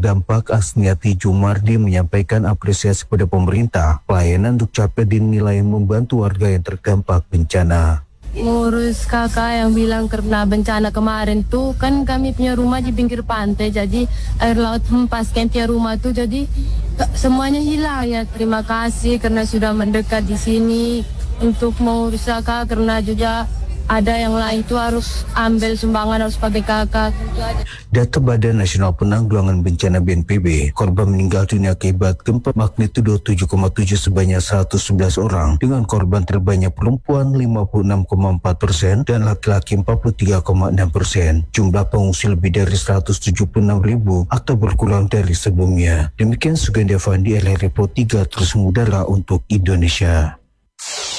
terdampak Asniati Jumardi menyampaikan apresiasi kepada pemerintah. Pelayanan untuk capai dinilai membantu warga yang terdampak bencana. Ngurus kakak yang bilang karena bencana kemarin tuh kan kami punya rumah di pinggir pantai, jadi air laut hempas punya rumah tuh, jadi semuanya hilang ya. Terima kasih karena sudah mendekat di sini untuk mengurus kakak, karena juga ada yang lain tuh harus ambil sumbangan, harus pakai kakak. Data Badan Nasional Penanggulangan Bencana BNPB, korban meninggal dunia akibat gempa magnitudo 7,7 sebanyak 111 orang, dengan korban terbanyak perempuan 56,4% dan laki-laki 43,6%. Jumlah pengungsi lebih dari 176.000 atau berkurang dari sebelumnya. Demikian Suganda Fandi, LRI Pro 3 terus mengudara untuk Indonesia.